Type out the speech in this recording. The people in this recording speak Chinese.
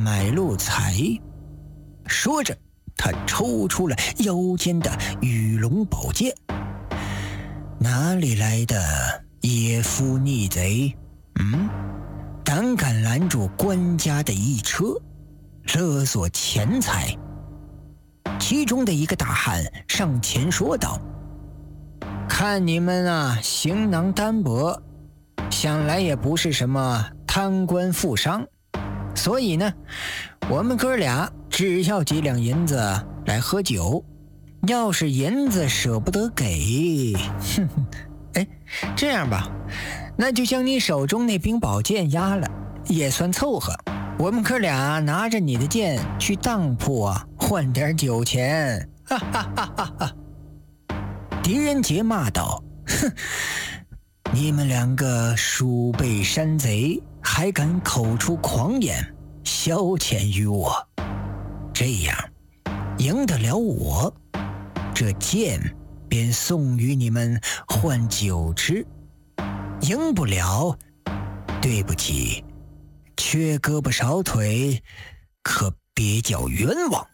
买路财。说着，他抽出了腰间的羽龙宝剑。哪里来的野夫逆贼？胆敢拦住官家的一车，勒索钱财。其中的一个大汉上前说道：看你们啊，行囊单薄，想来也不是什么贪官富商，所以呢，我们哥俩只要几两银子来喝酒，要是银子舍不得给，这样吧，那就将你手中那柄宝剑押了，也算凑合。我们哥俩拿着你的剑去当铺啊，换点酒钱。哈哈哈哈哈！狄仁杰骂道：你们两个鼠辈山贼，还敢口出狂言，消遣于我，这样赢得了我，这剑便送与你们换酒吃；赢不了，对不起，缺胳膊少腿，可别叫冤枉。